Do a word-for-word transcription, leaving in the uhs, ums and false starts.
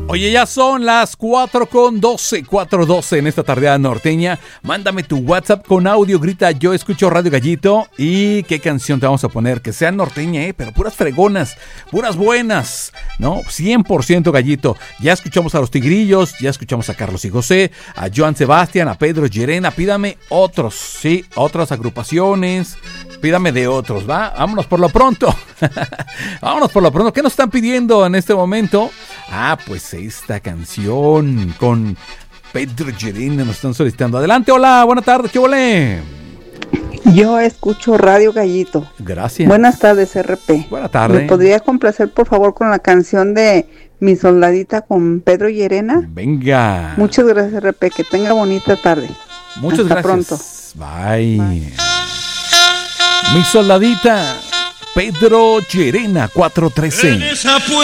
Oye, ya son las cuatro con doce, cuatro doce en esta tardeada norteña. Mándame tu WhatsApp con audio, grita yo escucho Radio Gallito. ¿Y qué canción te vamos a poner? Que sea norteña, eh, pero puras fregonas, puras buenas, ¿no? cien por ciento Gallito. Ya escuchamos a los Tigrillos, ya escuchamos a Carlos y José, a Joan Sebastián, a Pedro Llerena. Pídame otros, sí, otras agrupaciones. Pídame de otros, ¿va? Vámonos por lo pronto. Vámonos por lo pronto. ¿Qué nos están pidiendo en este momento? Ah, pues esta canción con Pedro Llerena nos están solicitando. Adelante, hola, buenas tardes, ¿qué volé? Yo escucho Radio Gallito. Gracias. Buenas tardes, R P. Buenas tardes. ¿Me podría complacer, por favor, con la canción de Mi Soldadita con Pedro Llerena? Venga. Muchas gracias, R P. Que tenga bonita tarde. Muchas Hasta gracias. Pronto. Bye. Bye. Mi Soldadita, Pedro Llerena, cuatro trece.